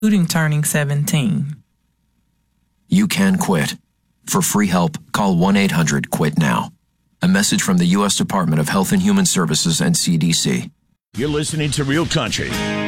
including turning 17. You can quit. For free help, call 1-800-QUIT-NOW. A message from the U.S. Department of Health and Human Services and CDC. You're listening to Real Country